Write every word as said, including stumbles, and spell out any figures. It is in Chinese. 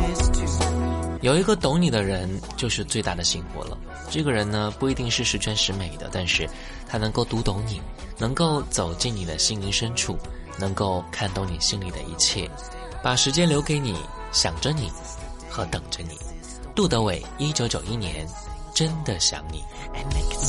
有一个懂你的人就是最大的幸福了。这个人呢，不一定是十全十美的，但是他能够读懂你，能够走进你的心灵深处，能够看懂你心里的一切，把时间留给你，想着你和等着你。杜德伟一九九一年，真的想你。